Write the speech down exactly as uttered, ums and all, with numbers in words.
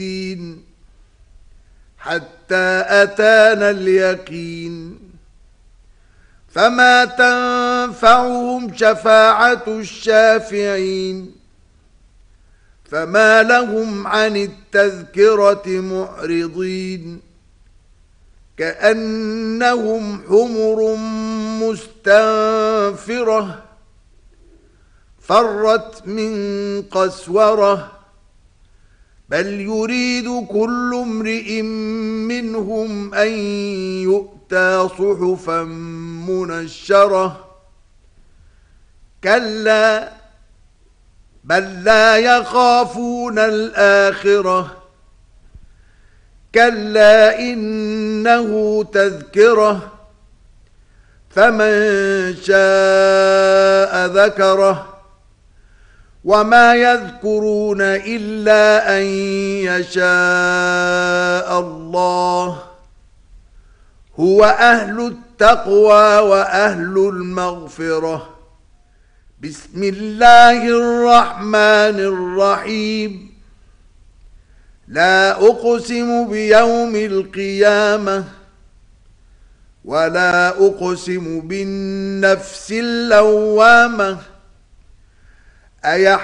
حتى أتانا اليقين فما تنفعهم شفاعة الشافعين فما لهم عن التذكرة معرضين كأنهم حمر مستنفرة فرت من قسورة بل يريد كل امرئ منهم أن يؤتى صحفا منشرة كلا بل لا يخافون الآخرة كلا إنه تذكرة فمن شاء ذكره وما يذكرون إلا أن يشاء الله هو أهل التقوى وأهل المغفرة. بسم الله الرحمن الرحيم. لا أقسم بيوم القيامة ولا أقسم بالنفس اللوامة. أيحسب